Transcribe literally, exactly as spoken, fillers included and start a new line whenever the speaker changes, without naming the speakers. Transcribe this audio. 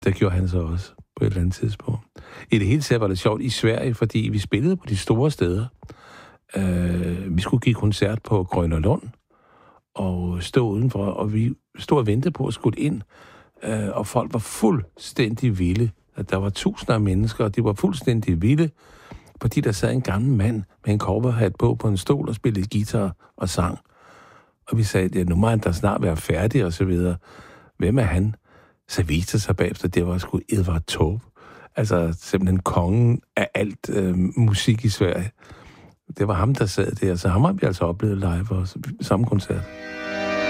Det gjorde han så også på et eller andet tidspunkt. I det hele taget var det sjovt i Sverige, fordi vi spillede på de store steder. Uh, vi skulle give koncert på Grønner Lund, og stå udenfor, og vi stod og ventede på at skulle ind, uh, og folk var fuldstændig vilde. At der var tusinder af mennesker, og de var fuldstændig vilde, fordi der sad en gammel mand med en cowboyhat på på en stol og spillede guitar og sang. Og vi sagde, ja, nu må han da snart være færdig, og så videre. Hvem er han? Så viste sig bagefter, det var sgu Edvard Taube. Altså simpelthen kongen af alt øh, musik i Sverige. Det var ham, der sad der, så ham har vi altså oplevet live også, samme koncert.